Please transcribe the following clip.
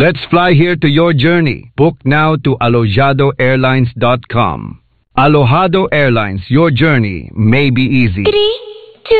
Let's fly here to your journey. Book now to alojadoairlines.com. Alojado Airlines, your journey may be easy.